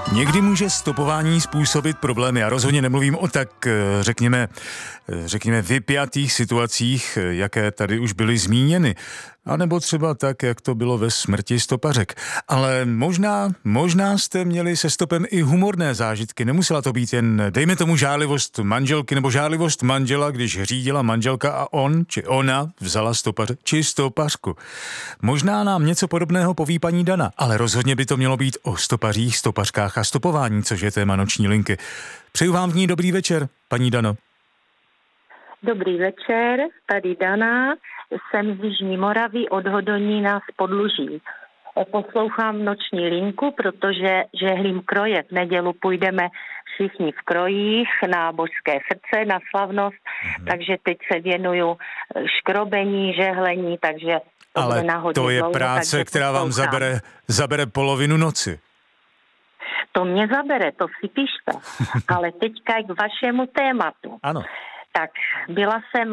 Někdy může stopování způsobit problémy. Já rozhodně nemluvím o tak, řekněme, vypjatých situacích, jaké tady už byly zmíněny. A nebo třeba tak, jak to bylo ve Smrti stopařek. Ale možná jste měli se stopem i humorné zážitky. Nemusela to být jen, dejme tomu, žárlivost manželky nebo žárlivost manžela, když řídila manželka a on či ona vzala stopaře či stopařku. Možná nám něco podobného poví paní Dana, ale rozhodně by to mělo být o stopařích, stopařkách a stopování, což je téma noční linky. Přeju vám v ní dobrý večer, paní Dano. Dobrý večer, tady Dana, jsem z Jižní Moravy od Hodonína z Podluží. Poslouchám noční linku, protože žehlím kroje. V nedělu půjdeme všichni v krojích na Božské srdce, na slavnost, takže teď se věnuju škrobení, žehlení, takže to ale bude hodně to je dlouho, práce, která vám zabere polovinu noci. To mě zabere, to si píšte. Ale teďka k vašemu tématu. Ano. Tak byla jsem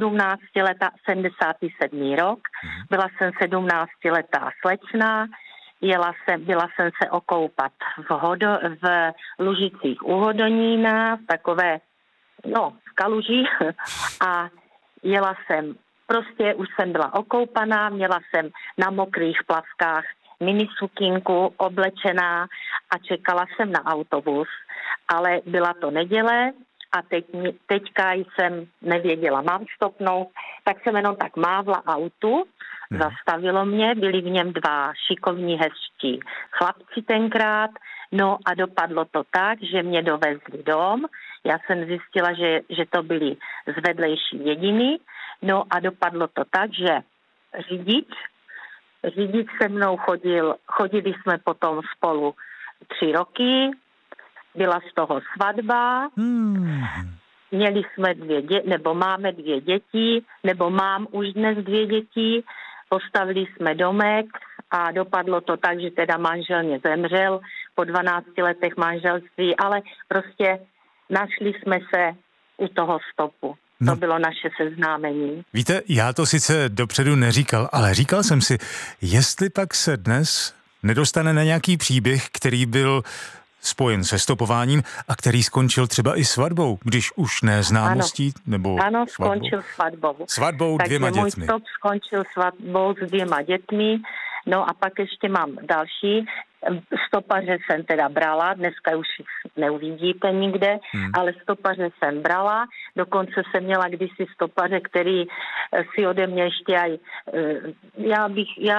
77. rok, byla jsem 17letá slečna, byla jsem se okoupat v Lužicích u Hodonína, v takové, v kaluži a jela jsem, prostě už jsem byla okoupaná, měla jsem na mokrých plavkách minisukinku oblečená a čekala jsem na autobus, ale byla to neděle, a teďka jsem nevěděla, mám stopnout, tak jsem jenom tak mávla autu, zastavilo mě, byli v něm dva šikovní hezčí chlapci tenkrát, a dopadlo to tak, že mě dovezli dom, já jsem zjistila, že to byli z vedlejší dědiny, a dopadlo to tak, že řidič se mnou chodili jsme potom spolu 3 roky, byla z toho svatba, měli jsme máme 2 děti, nebo mám už dnes 2 děti, postavili jsme domek a dopadlo to tak, že teda manžel mě zemřel po 12 letech manželství, ale prostě našli jsme se u toho stopu. To bylo naše seznámení. Víte, já to sice dopředu neříkal, ale říkal jsem si, jestli pak se dnes nedostane na nějaký příběh, který byl spojen se stopováním a který skončil třeba i svatbou, když už ne známostí, nebo ano, svatbou. Skončil svatbou. Svatbou 2 dětmi. Takže můj stop skončil svatbou s 2 dětmi, a pak ještě mám další. Stopaře jsem teda brala, dneska už neuvidíte nikde, ale stopaře jsem brala, dokonce jsem měla kdysi stopaře, který si ode mě ještě já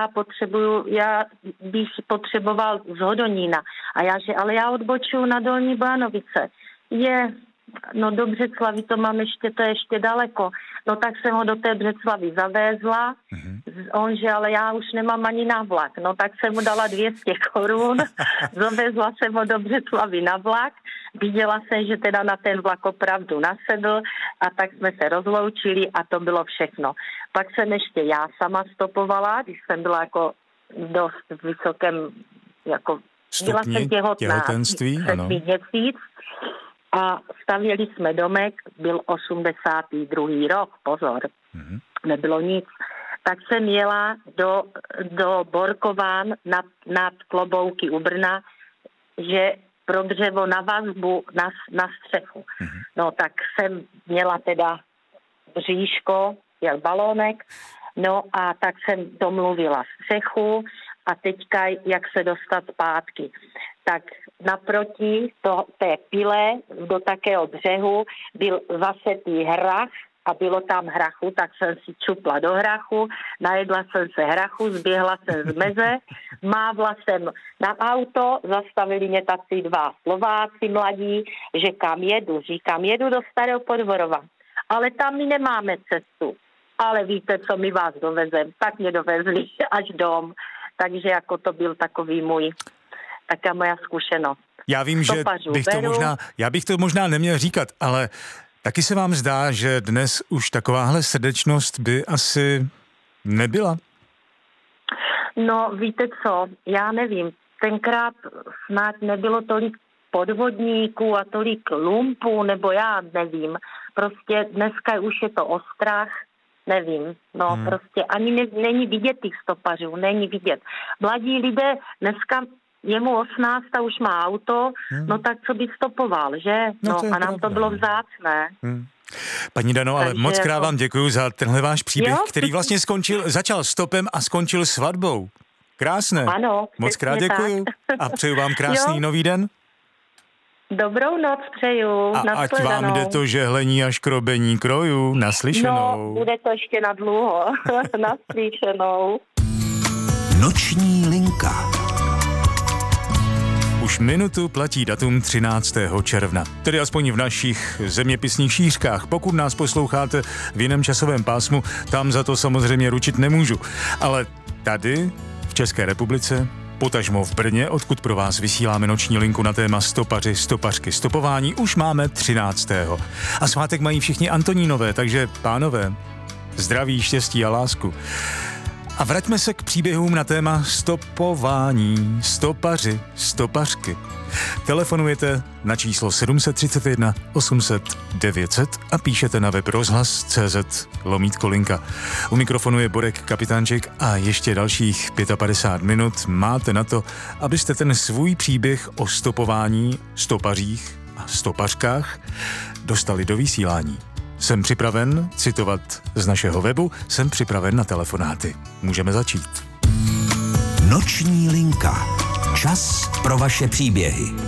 bych potřeboval z Hodonína. A ale já odbočuju na Dolní Bánovice. Do Břeclavi to mám to je ještě daleko. Tak jsem ho do té Břeclavy zavézla, že ale já už nemám ani na vlak. Tak jsem mu dala 200 korun, zavézla jsem ho do Břeclavy na vlak, viděla jsem, že teda na ten vlak opravdu nasedl a tak jsme se rozloučili a to bylo všechno. Pak jsem ještě já sama stopovala, když jsem byla jako dost vysokém, byla jsem těhotenství, 7 měsíc. A stavěli jsme domek, byl 82. rok, pozor, nebylo nic. Tak jsem jela do Borkován nad Klobouky u Brna, že pro dřevo na vazbu na střechu. Tak jsem měla teda bříško, jel balónek, a tak jsem domluvila střechu a teďka, jak se dostat zpátky. Tak naproti té pile do takého břehu byl zasetý hrach a bylo tam hrachu, tak jsem si čupla do hrachu, najedla jsem se hrachu, zběhla jsem z meze, mávla jsem na auto, zastavili mě tací 2 Slováci mladí, že kam jedu, říkám, jedu do Starého Podvorova, ale tam my nemáme cestu, ale víte, co my vás dovezem, tak mě dovezli až dom, takže jako to byl takový taká moja zkušenost. Já vím, že bych to možná neměl říkat, ale taky se vám zdá, že dnes už takováhle srdečnost by asi nebyla? Víte co, já nevím. Tenkrát snad nebylo tolik podvodníků a tolik lumpů, nebo já nevím. Prostě dneska už je to o strach, nevím. Prostě ani není vidět těch stopařů, není vidět. Mladí lidé dneska jemu 18 a už má auto, no tak co by stopoval, že? No a nám to bylo vzácné. Paní Dano, ale moc krát vám děkuju za tenhle váš příběh, který vlastně začal stopem a skončil svatbou. Krásné. Ano. Moc krát děkuju a přeju vám krásný nový den. Dobrou noc přeju. A ať vám jde to žehlení a škrobení krojů. Naslyšenou. No, bude to ještě na dlouho. Naslyšenou. Noční linka. Už minutu platí datum 13. června, tedy aspoň v našich zeměpisných šířkách. Pokud nás posloucháte v jiném časovém pásmu, tam za to samozřejmě ručit nemůžu. Ale tady, v České republice, potažmo v Brně, odkud pro vás vysíláme noční linku na téma stopaři, stopařky, stopování, už máme 13. A svátek mají všichni Antonínové, takže pánové, zdraví, štěstí a lásku. A vraťme se k příběhům na téma stopování, stopaři, stopařky. Telefonujete na číslo 731 800 900 a píšete na web rozhlas.cz/linka. U mikrofonu je Borek Kapitánček a ještě dalších 55 minut máte na to, abyste ten svůj příběh o stopování, stopařích a stopařkách dostali do vysílání. Jsem připraven citovat z našeho webu, jsem připraven na telefonáty. Můžeme začít. Noční linka. Čas pro vaše příběhy.